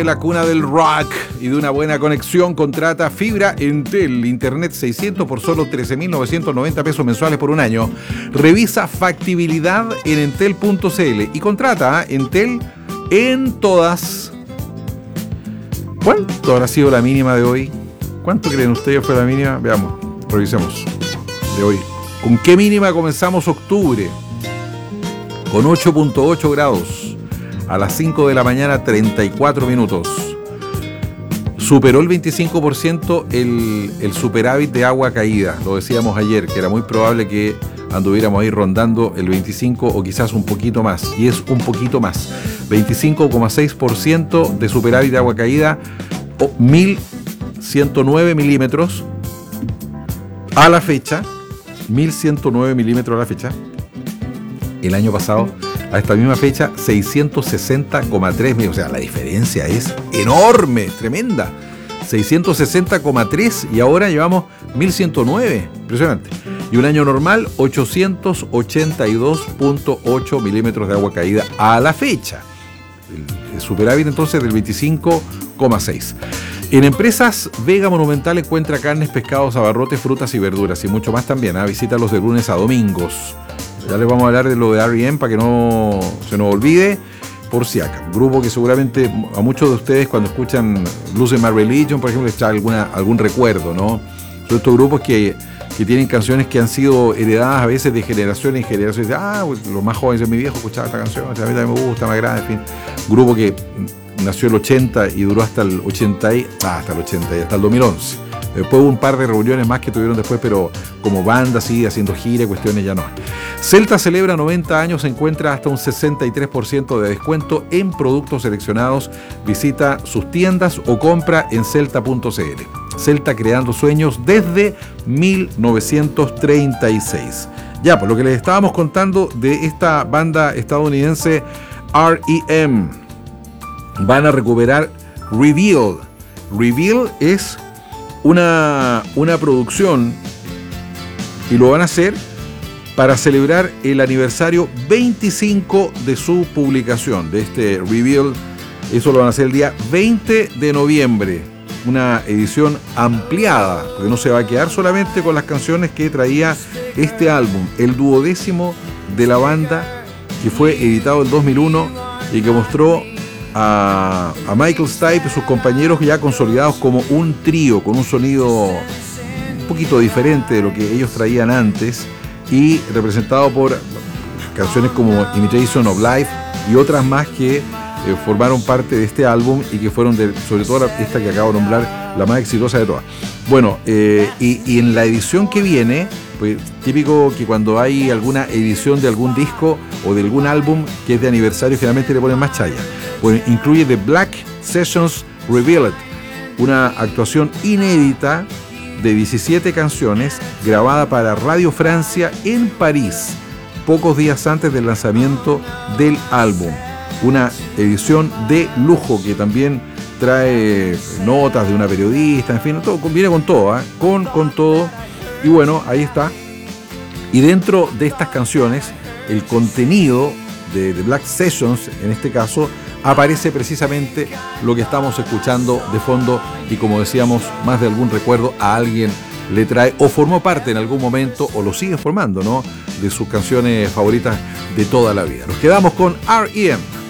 La cuna del rock y de una buena conexión. Contrata fibra Entel, internet 600 por solo 13.990 pesos mensuales por un año. Revisa factibilidad en entel.cl y contrata Entel en todas. ¿Cuánto habrá sido la mínima de hoy? ¿Cuánto creen ustedes fue la mínima? Veamos, revisemos de hoy. ¿Con qué mínima comenzamos octubre? Con 8.8 grados. A las 5 de la mañana, 34 minutos. Superó el 25% el superávit de agua caída. Lo decíamos ayer, que era muy probable que anduviéramos ahí rondando el 25 o quizás un poquito más. Y es un poquito más. 25,6% de superávit de agua caída, 1.109 milímetros a la fecha. 1.109 milímetros a la fecha. El año pasado, a esta misma fecha, 660,3 milímetros. O sea, la diferencia es enorme, tremenda. 660,3 y ahora llevamos 1.109. Impresionante. Y un año normal, 882,8 milímetros de agua caída a la fecha. El superávit entonces del 25,6. En Empresas Vega Monumental encuentra carnes, pescados, abarrotes, frutas y verduras y mucho más también. Visítalos de lunes a domingos. Ya les vamos a hablar de lo de R.E.M. para que no se nos olvide, por si acaso. Un grupo que seguramente a muchos de ustedes cuando escuchan Losing My Religion, por ejemplo, les trae algún recuerdo, ¿no? Son estos grupos que tienen canciones que han sido heredadas a veces de generación en generación. Pues, los más jóvenes de mi viejo escuchaba esta canción, o sea, a mí también me gusta, más grande, en fin. Un grupo que nació en el 80 y duró hasta el 2011. Después hubo un par de reuniones más que tuvieron después, pero como banda, sí, haciendo gira, cuestiones ya no. Celta celebra 90 años, se encuentra hasta un 63% de descuento en productos seleccionados. Visita sus tiendas o compra en celta.cl. Celta creando sueños desde 1936. Ya, por lo que les estábamos contando de esta banda estadounidense R.E.M. Van a recuperar Reveal. Reveal es una producción y lo van a hacer para celebrar el aniversario 25 de su publicación, de este Reveal. Eso lo van a hacer el día 20 de noviembre. Una edición ampliada, porque no se va a quedar solamente con las canciones que traía este álbum, el 12º de la banda, que fue editado en 2001 y que mostró a Michael Stipe y sus compañeros ya consolidados como un trío con un sonido un poquito diferente de lo que ellos traían antes y representado por canciones como Imitation of Life y otras más que formaron parte de este álbum y que fueron sobre todo esta que acabo de nombrar, la más exitosa de todas. Bueno, y en la edición que viene, pues típico que cuando hay alguna edición de algún disco o de algún álbum que es de aniversario, generalmente le ponen más chaya. Pues incluye The Black Sessions Revealed, una actuación inédita de 17 canciones grabada para Radio Francia en París, pocos días antes del lanzamiento del álbum. Una edición de lujo que también trae notas de una periodista, en fin, todo, viene con todo, con todo. Y bueno, ahí está. Y dentro de estas canciones, el contenido de The Black Sessions, en este caso, aparece precisamente lo que estamos escuchando de fondo y, como decíamos, más de algún recuerdo a alguien le trae o formó parte en algún momento o lo sigue formando, ¿no?, de sus canciones favoritas de toda la vida. Nos quedamos con R.E.M.